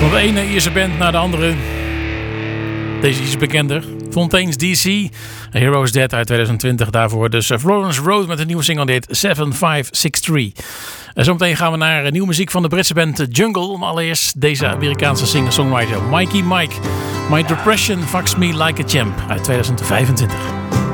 Van de ene Ierse band naar de andere. Deze is bekender. Fontaine's DC. A Hero's Dead uit 2020. Daarvoor dus Florence Road met een nieuwe single. Die heet 7563. En zometeen gaan we naar nieuwe muziek van de Britse band Jungle. Maar allereerst deze Amerikaanse singer-songwriter Mikey Mike. My Depression Fucks Me Like a Champ uit 2025.